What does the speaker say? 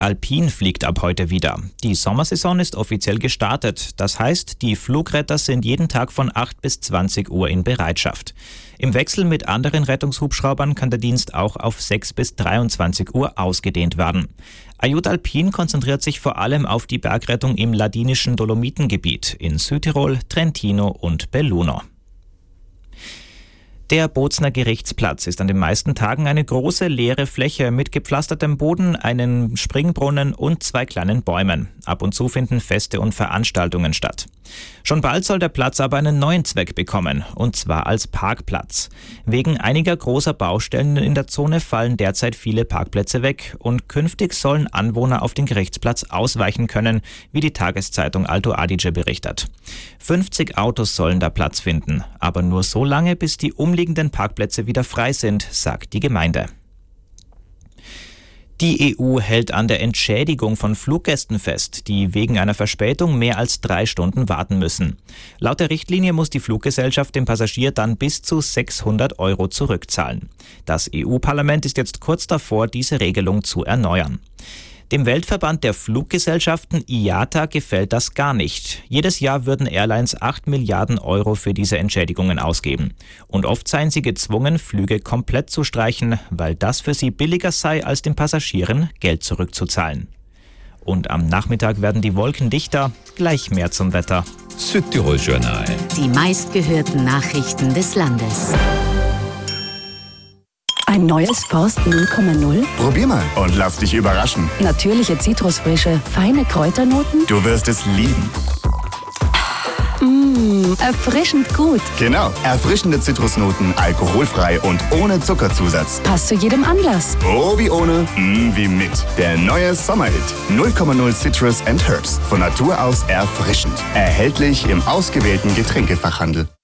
Alpine fliegt ab heute wieder. Die Sommersaison ist offiziell gestartet. Das heißt, die Flugretter sind jeden Tag von 8 bis 20 Uhr in Bereitschaft. Im Wechsel mit anderen Rettungshubschraubern kann der Dienst auch auf 6 bis 23 Uhr ausgedehnt werden. Ajut Alpine konzentriert sich vor allem auf die Bergrettung im ladinischen Dolomitengebiet in Südtirol, Trentino und Belluno. Der Bozner Gerichtsplatz ist an den meisten Tagen eine große leere Fläche mit gepflastertem Boden, einem Springbrunnen und 2 kleinen Bäumen. Ab und zu finden Feste und Veranstaltungen statt. Schon bald soll der Platz aber einen neuen Zweck bekommen, und zwar als Parkplatz. Wegen einiger großer Baustellen in der Zone fallen derzeit viele Parkplätze weg und künftig sollen Anwohner auf den Gerichtsplatz ausweichen können, wie die Tageszeitung Alto Adige berichtet. 50 Autos sollen da Platz finden, aber nur so lange, bis die umliegenden Parkplätze wieder frei sind, sagt die Gemeinde. Die EU hält an der Entschädigung von Fluggästen fest, die wegen einer Verspätung mehr als 3 Stunden warten müssen. Laut der Richtlinie muss die Fluggesellschaft dem Passagier dann bis zu 600 € zurückzahlen. Das EU-Parlament ist jetzt kurz davor, diese Regelung zu erneuern. Dem Weltverband der Fluggesellschaften IATA gefällt das gar nicht. Jedes Jahr würden Airlines 8 Milliarden € für diese Entschädigungen ausgeben. Und oft seien sie gezwungen, Flüge komplett zu streichen, weil das für sie billiger sei, als den Passagieren Geld zurückzuzahlen. Und am Nachmittag werden die Wolken dichter, gleich mehr zum Wetter. Südtirol Journal. Die meistgehörten Nachrichten des Landes. Ein neues Forst 0,0? Probier mal und lass dich überraschen. Natürliche Zitrusfrische, feine Kräuternoten? Du wirst es lieben. Erfrischend gut. Genau, erfrischende Zitrusnoten, alkoholfrei und ohne Zuckerzusatz. Passt zu jedem Anlass. Oh, wie ohne, wie mit. Der neue Sommerhit 0,0 Citrus and Herbs. Von Natur aus erfrischend. Erhältlich im ausgewählten Getränkefachhandel.